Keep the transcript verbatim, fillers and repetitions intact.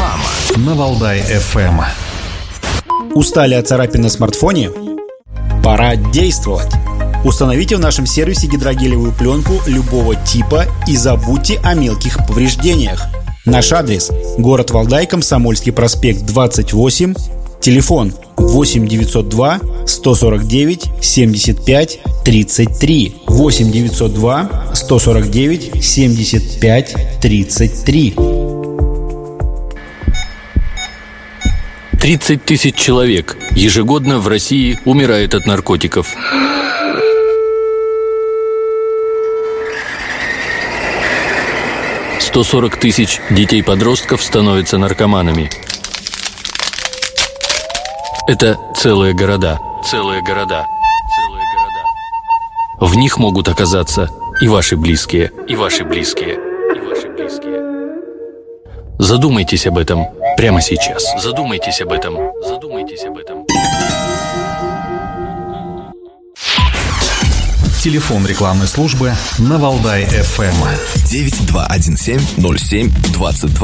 Реклама на Валдай эф эм. Устали от царапин на смартфоне? Пора действовать! Установите в нашем сервисе гидрогелевую пленку любого типа и забудьте о мелких повреждениях. Наш адрес – город Валдай, Комсомольский проспект, двадцать восемь, телефон восемь девятьсот два сто сорок девять семьдесят пять тридцать три, восемь девятьсот два сто сорок девять семьдесят пять тридцать три. тридцать тысяч человек ежегодно в России умирает от наркотиков. сто сорок тысяч детей-подростков становятся наркоманами. Это целые города, целые города, целые города. В них могут оказаться и ваши близкие, и ваши близкие, и ваши близкие. Задумайтесь об этом прямо сейчас. Задумайтесь об этом. Задумайтесь об этом. Телефон рекламной службы на Валдай эф эм. девять два один семь ноль семь двадцать два